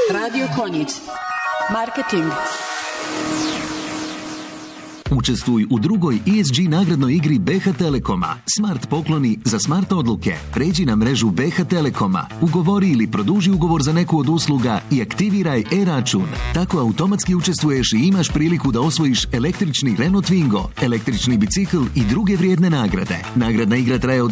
Radio Konjic. Marketing. Učestvuj u drugoj ESG nagradnoj igri BH Telekoma. Smart pokloni za smart odluke. Pređi na mrežu BH Telekoma, ugovori ili produži ugovor za neku od usluga i aktiviraj e-račun. Tako automatski učestvuješ i imaš priliku da osvojiš električni Renault Twingo, električni bicikl i druge vrijedne nagrade. Nagradna igra traje od